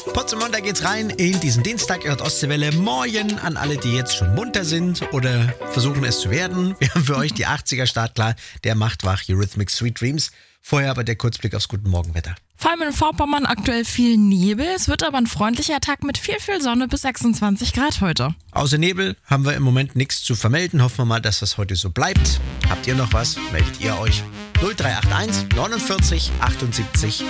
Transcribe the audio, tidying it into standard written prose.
Potsdam, da geht's rein in diesen Dienstag. Ihr hört Ostseewelle. Moin an alle, die jetzt schon munter sind oder versuchen es zu werden. Wir haben für euch die 80er startklar. Der macht wach, Eurythmics Sweet Dreams. Vorher aber der Kurzblick aufs Guten Morgenwetter. Vor allem in Vorpommern aktuell viel Nebel. Es wird aber ein freundlicher Tag mit viel Sonne bis 26 Grad heute. Außer Nebel haben wir im Moment nichts zu vermelden. Hoffen wir mal, dass das heute so bleibt. Habt ihr noch was? Meldet ihr euch. 0381 49 78